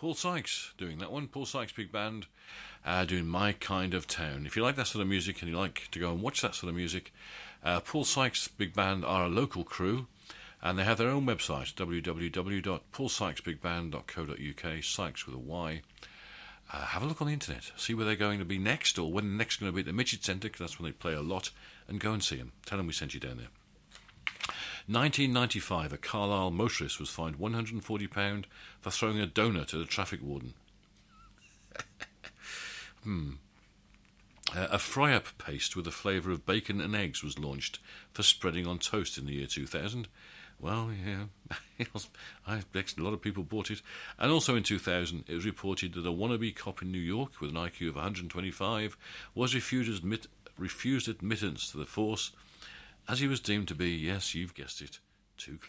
Paul Sykes doing that one. Paul Sykes Big Band doing My Kind of Town. If you like that sort of music and you like to go and watch that sort of music, Paul Sykes Big Band are a local crew, and they have their own website, www.paulsykesbigband.co.uk, Sykes with a Y. Have a look on the internet, see where they're going to be next, or when they're next going to be at the Midget Centre, because that's when they play a lot, and go and see them. Tell them we sent you down there. 1995, a Carlisle motorist was fined £140 for throwing a donut at a traffic warden. A fry-up paste with a flavour of bacon and eggs was launched for spreading on toast in the year 2000. Well, yeah, I bet a lot of people bought it. And also in 2000, it was reported that a wannabe cop in New York with an IQ of 125 was refused admittance to the force, as he was deemed to be, yes, you've guessed it, too clever.